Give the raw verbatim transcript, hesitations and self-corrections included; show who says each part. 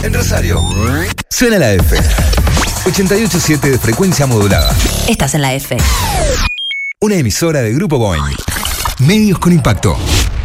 Speaker 1: en Rosario. Suena la F. ochenta y ocho punto siete de frecuencia modulada.
Speaker 2: Estás en la F.
Speaker 1: Una emisora de Grupo Boing. Medios con impacto.